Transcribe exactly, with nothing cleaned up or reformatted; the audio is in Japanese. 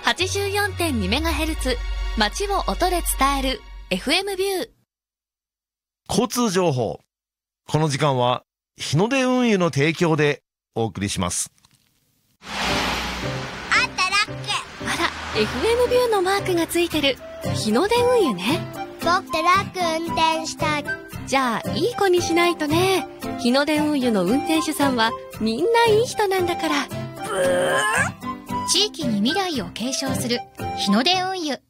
はちじゅうよんてんにメガヘルツ 街を音で伝える エフエム ビュー。 交通情報。この時間は日の出運輸の提供でお送りします。 あったラック。 あら、エフエム ビューのマークがついてる日の出運輸ね。 僕トラック運転したい。 じゃあいい子にしないとね。日の出運輸の運転手さんはみんないい人なんだから。 地域に未来を継承する日の出運輸。